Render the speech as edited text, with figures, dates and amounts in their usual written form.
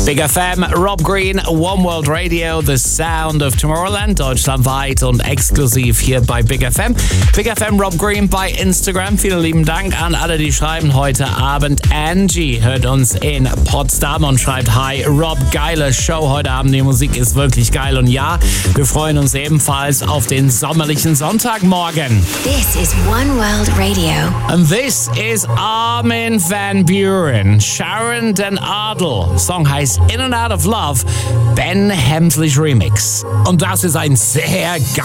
Big FM, Rob Green, One World Radio, The Sound of Tomorrowland, deutschlandweit und exklusiv hier bei Big FM. Big FM, Rob Green bei Instagram. Vielen lieben Dank an alle, die schreiben heute Abend. Angie hört uns in Potsdam und schreibt: Hi Rob, geile Show heute Abend. Die Musik ist wirklich geil und ja, wir freuen uns ebenfalls auf den sommerlichen Sonntagmorgen. This is One World Radio. And this is Armin van Buuren, Sharon den Adel. Song heißt In and Out of Love, Ben Hemsley's Remix. Und das ist ein sehr geiles